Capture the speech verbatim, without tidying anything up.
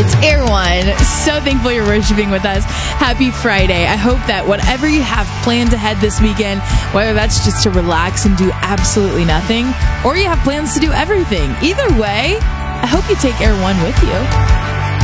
It's Air One. So thankful you're worshiping with us. Happy Friday. I hope that whatever you have planned ahead this weekend, whether that's just to relax and do absolutely nothing, or you have plans to do everything, either way, I hope you take Air One with you.